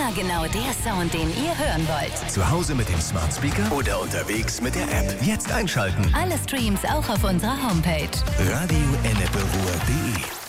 Immer genau der Sound, den ihr hören wollt. Zu Hause mit dem Smart Speaker oder unterwegs mit der App. Jetzt einschalten. Alle Streams auch auf unserer Homepage. Radio-enneperuhr.de